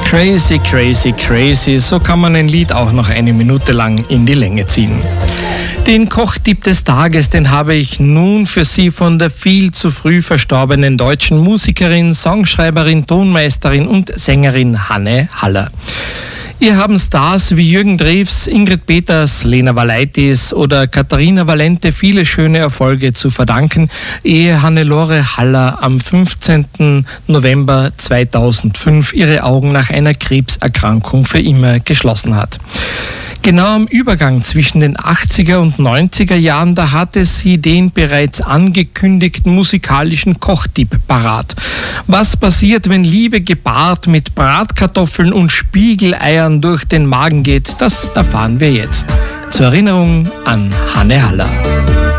Crazy, crazy, crazy, so kann man ein Lied auch noch eine Minute lang in die Länge ziehen. Den Kochtipp des Tages, den habe ich nun für Sie von der viel zu früh verstorbenen deutschen Musikerin, Songschreiberin, Tonmeisterin und Sängerin Hanne Haller. Ihr haben Stars wie Jürgen Drews, Ingrid Peters, Lena Valaitis oder Katharina Valente viele schöne Erfolge zu verdanken, ehe Hannelore Haller am 15. November 2005 ihre Augen nach einer Krebserkrankung für immer geschlossen hat. Genau am Übergang zwischen den 80er und 90er Jahren, da hatte sie den bereits angekündigten musikalischen Kochtipp parat. Was passiert, wenn Liebe gepaart mit Bratkartoffeln und Spiegeleiern durch den Magen geht, das erfahren wir jetzt. Zur Erinnerung an Hanne Haller.